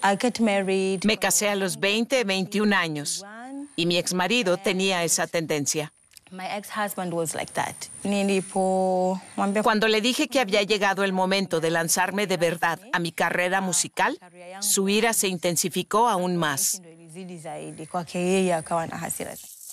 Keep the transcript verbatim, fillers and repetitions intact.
Me casé a los veinte, veintiún años y mi exmarido tenía esa tendencia. Cuando le dije que había llegado el momento de lanzarme de verdad a mi carrera musical, su ira se intensificó aún más.